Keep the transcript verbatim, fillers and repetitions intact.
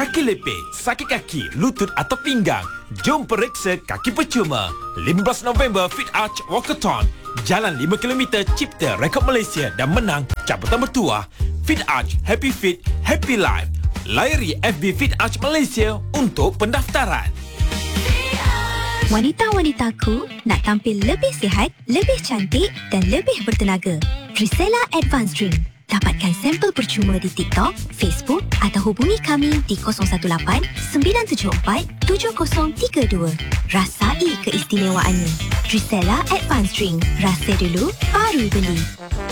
Kaki lepit, sakit kaki, lutut atau pinggang? Jom periksa kaki percuma. lima belas November Fit Arch Walkathon. Jalan lima kilometer cipta rekod Malaysia dan menang cabutan bertuah. Fit Arch, Happy Fit, Happy Life. Layari F B Fit Arch Malaysia untuk pendaftaran. Wanita-wanitaku nak tampil lebih sihat, lebih cantik dan lebih bertenaga. Trisella Advanced Drink. Dapatkan sampel percuma di TikTok, Facebook atau hubungi kami di kosong satu lapan sembilan tujuh empat tujuh kosong tiga dua. Rasai keistimewaannya. Trisella Advanced Drink. Rasa dulu, baru beli.